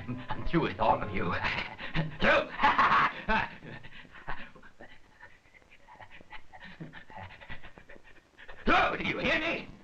I'm through with all of you. Through! Through! Do you hear me?